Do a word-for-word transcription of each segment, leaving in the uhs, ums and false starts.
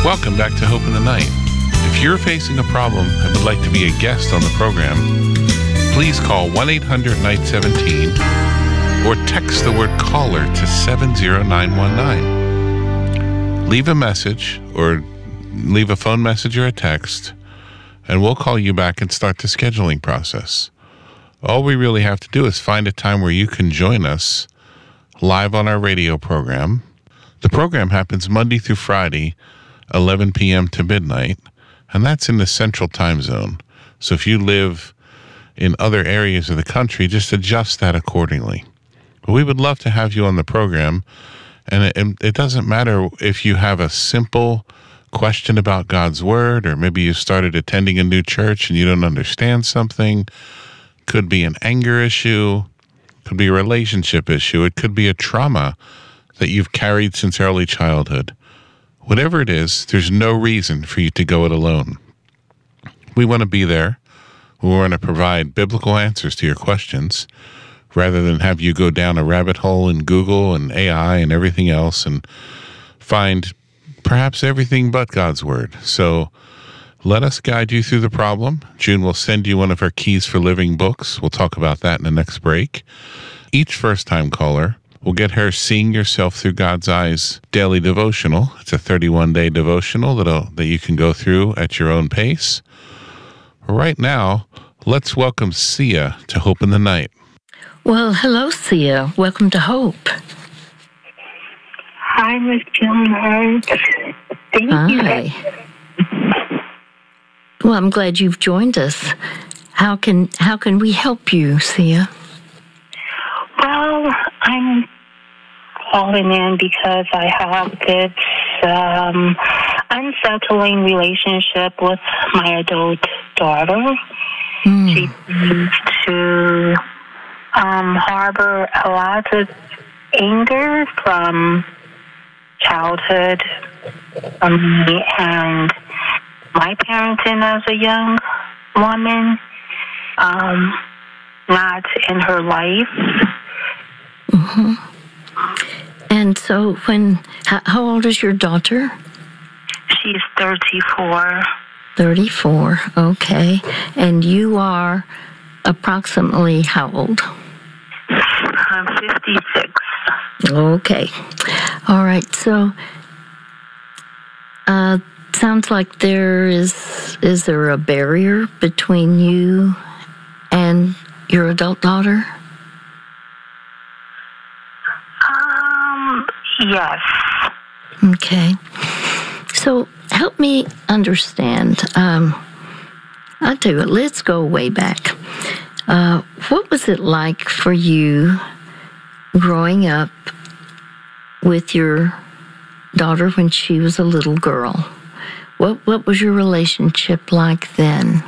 Welcome back to Hope in the Night. If you're facing a problem and would like to be a guest on the program, please call one eight hundred night seventeen or text the word caller to seven zero nine one nine. Leave a message or leave a phone message or a text, and we'll call you back and start the scheduling process. All we really have to do is find a time where you can join us live on our radio program. The program happens Monday through Friday, eleven p.m. to midnight, and that's in the Central Time Zone. So if you live in other areas of the country, just adjust that accordingly. But we would love to have you on the program, and it, it doesn't matter if you have a simple question about God's Word, or maybe you started attending a new church and you don't understand something. Could be an anger issue, could be a relationship issue, it could be a trauma that you've carried since early childhood. Whatever it is, there's no reason for you to go it alone. We want to be there. We want to provide biblical answers to your questions rather than have you go down a rabbit hole in Google and A I and everything else and find perhaps everything but God's Word. So let us guide you through the problem. June will send you one of her Keys for Living books. We'll talk about that in the next break. Each first-time caller will get her Seeing Yourself Through God's Eyes daily devotional. It's a thirty-one day devotional that'll, that you can go through at your own pace. Right now, let's welcome Sia to Hope in the Night. Well, hello, Sia. Welcome to Hope. Hi, Miss June. Thank Hi. you. Well, I'm glad you've joined us. How can how can we help you, Sia? Well, I'm calling in because I have this um, unsettling relationship with my adult daughter. Mm. She seems to um, harbor a lot of anger from childhood from me and my parenting as a young woman, um, not in her life. Mm-hmm. And so when, how, how old is your daughter? She's thirty-four. thirty-four, okay. And you are approximately how old? I'm fifty-six. Okay. All right. So, uh, sounds like there is, is there a barrier between you and your adult daughter? Um, yes. Okay. So help me understand. Um, I'll tell you what, let's go way back. Uh, what was it like for you growing up with your daughter when she was a little girl? What what was your relationship like then?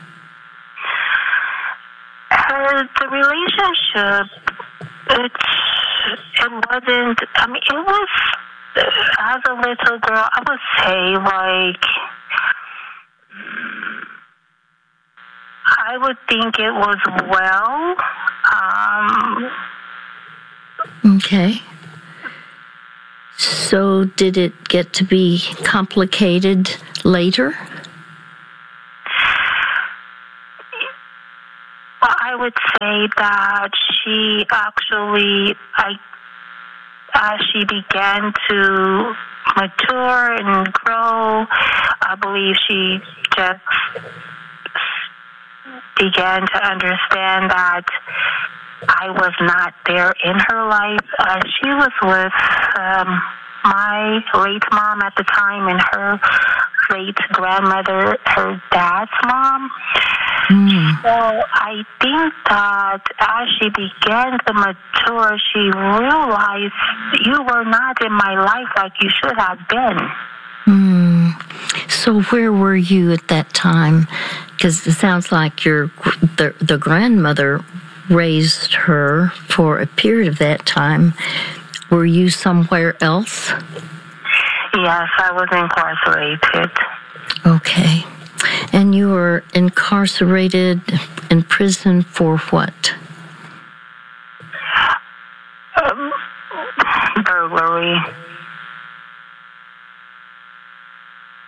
Uh, the relationship, it's, it wasn't, I mean, it was, as a little girl, I would say, like, I would think it was well. Um, Okay. So did it get to be complicated later? I would say that she actually, I, as she began to mature and grow, I believe she just began to understand that I was not there in her life. Uh, she was with um, my late mom at the time and her late grandmother, her dad's mom. Mm. So I think that as she began to mature, she realized you were not in my life like you should have been. Mm. So where were you at that time? Because it sounds like your the, the grandmother raised her for a period of that time. Were you somewhere else? Yes, I was incarcerated. Okay. And you were incarcerated in prison for what? Um, burglary.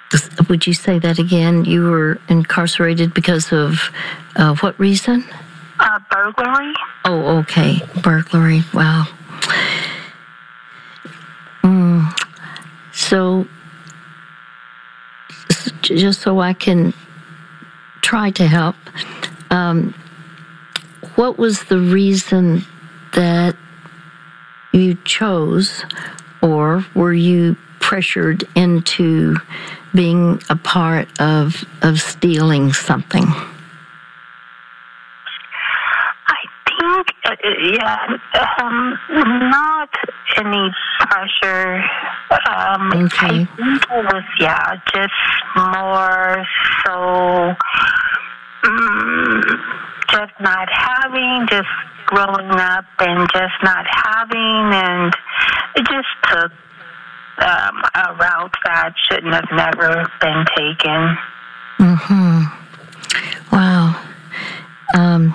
Would you say that again? You were incarcerated because of uh, what reason? Uh, burglary. Oh, okay. Burglary. Wow. Mm. So, just so I can try to help, um, what was the reason that you chose, or were you pressured into being a part of of stealing something? I think, uh, yeah, um, not any pressure. Um, Okay. I think it was, yeah, just more so, um, just not having, just growing up and just not having, and it just took um, a route that shouldn't have never been taken. Mm-hmm. Wow. Um,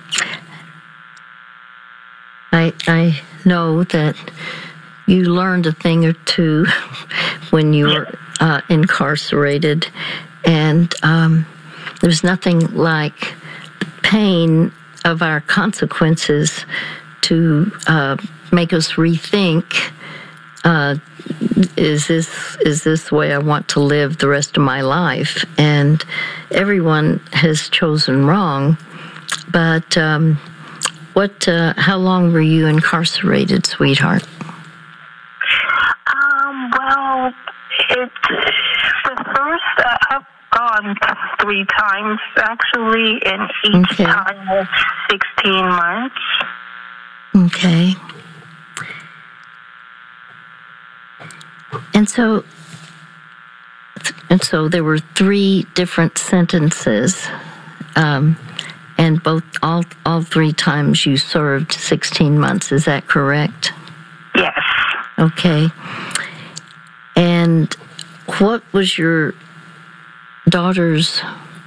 I I know that you learned a thing or two when you were uh, incarcerated, and um, there's nothing like the pain of our consequences to uh, make us rethink. Uh, is this is this the way I want to live the rest of my life? And everyone has chosen wrong. But um, what? Uh, how long were you incarcerated, sweetheart? Um. Well, it the first uh, I've gone three times actually, and each Okay. time was sixteen months. Okay. And so, and so there were three different sentences, um, and both all all three times you served sixteen months. Is that correct? Yes. Okay. And what was your daughter's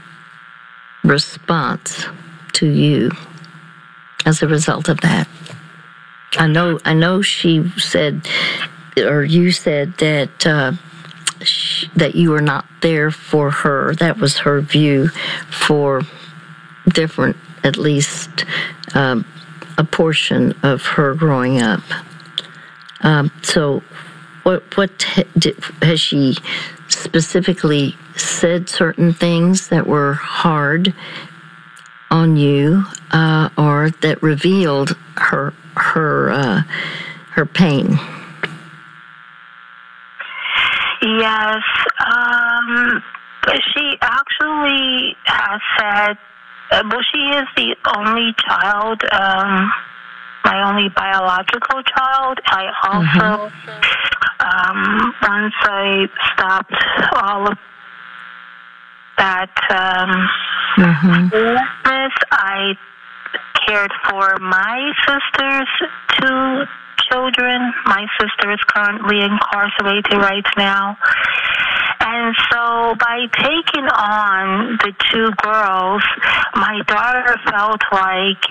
response to you as a result of that? I know. I know she said, or you said that uh, sh- that you were not there for her. That was her view for different, at least um, a portion of her growing up. Um, so, what what ha- did, has she specifically said certain things that were hard on you, uh, or that revealed her her uh, her pain? Yes. Um. She actually has said. Uh, well, she is the only child. Um. My only biological child. I also, mm-hmm. um, once I stopped all of that um, Mm-hmm. business, I cared for my sister's two children. My sister is currently incarcerated right now. And so by taking on the two girls, my daughter felt like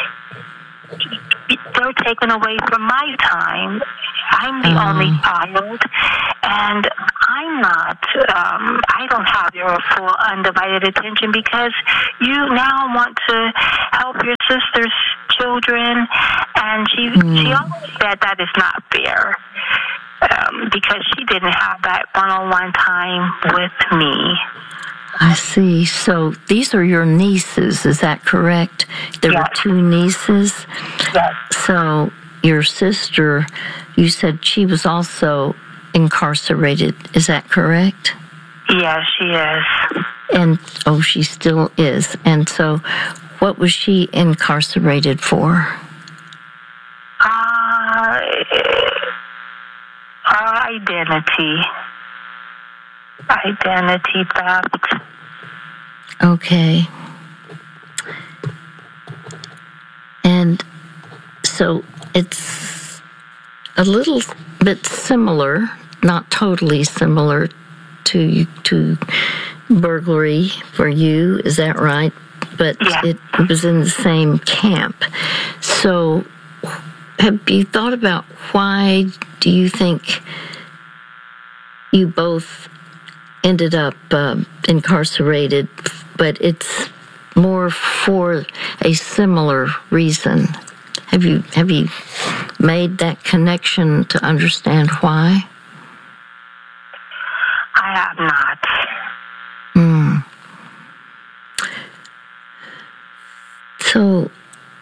they're taken away from my time. I'm the Uh-huh. only child, and I'm not, um, I don't have your full undivided attention because you now want to help your sister's children, and she, Mm. she always said that is not fair. Um, because she didn't have that one-on-one time with me. I see. So these are your nieces, is that correct? There Yes. were two nieces. Yes. So your sister, you said she was also incarcerated. Is that correct? Yes, she is. And oh, she still is. And so, what was she incarcerated for? Uh, uh, identity. Identity theft. Okay. And so it's a little bit similar, not totally similar to to burglary for you, is that right? But Yeah. it was in the same camp. So have you thought about why do you think you both ended up uh, incarcerated, but it's more for a similar reason. Have you have you made that connection to understand why? I have not. Hmm. So,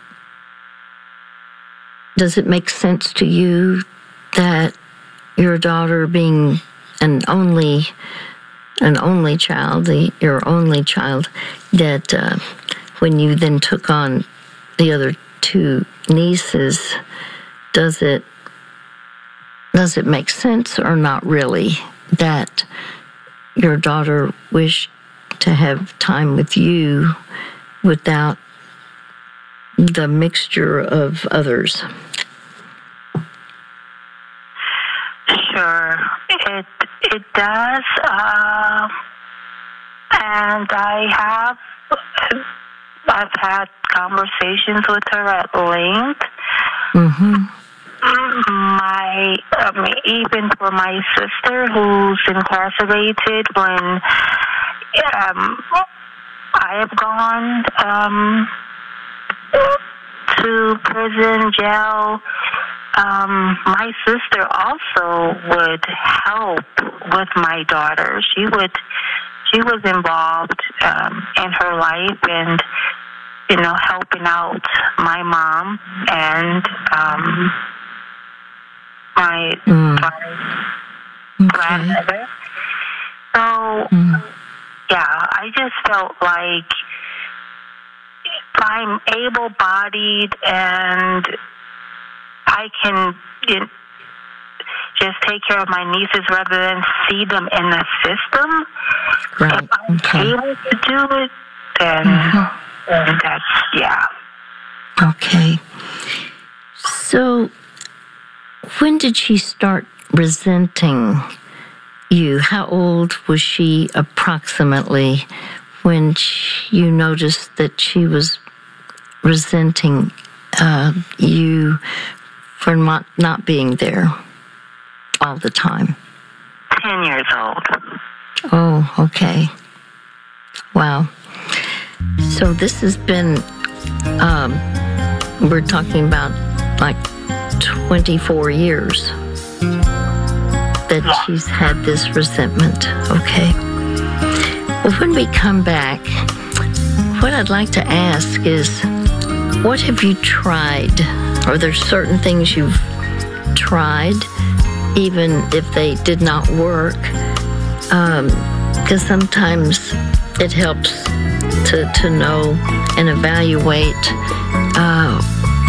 does it make sense to you that your daughter, being an only an only child, the, your only child, that uh, when you then took on the other two nieces, does it does it make sense or not really that your daughter wished to have time with you without the mixture of others? Sure, it it does, uh, and I have I've had conversations with her at length. Mm-hmm. My um, even for my sister who's incarcerated, when um, I have gone um, to prison, jail. Um, my sister also would help with my daughter. She would, she was involved um, in her life and, you know, helping out my mom and um, my, Mm. my Okay. grandmother. So, Mm. yeah, I just felt like if I'm able-bodied and I can you know, just take care of my nieces rather than see them in the system. Right. If I'm Okay. able to do it, then, Mhm. then that's, yeah. Okay. So, when did she start resenting you? How old was she approximately when she, you noticed that she was resenting uh, you for not, not being there all the time? Ten years old. Oh, okay. Wow. So this has been, um, we're talking about like twenty-four years that Yeah. she's had this resentment. Okay. Well, when we come back, what I'd like to ask is, what have you tried? Are there certain things you've tried, even if they did not work? Because um, sometimes it helps to, to know and evaluate uh,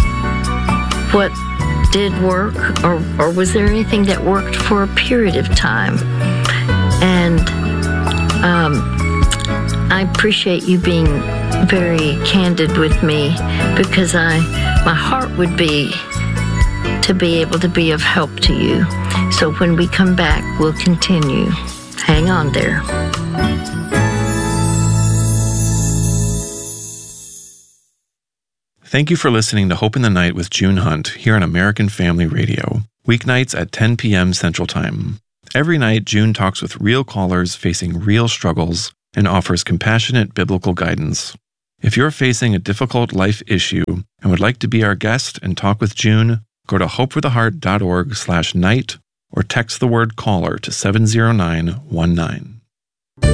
what did work, or, or was there anything that worked for a period of time? And um, I appreciate you being very candid with me, because I, my heart would be to be able to be of help to you. So when we come back, we'll continue. Hang on there. Thank you for listening to Hope in the Night with June Hunt here on American Family Radio, weeknights at ten p.m. Central Time. Every night, June talks with real callers facing real struggles and offers compassionate biblical guidance. If you're facing a difficult life issue and would like to be our guest and talk with June, go to hopefortheheart.org slash night or text the word caller to seven zero nine one nine.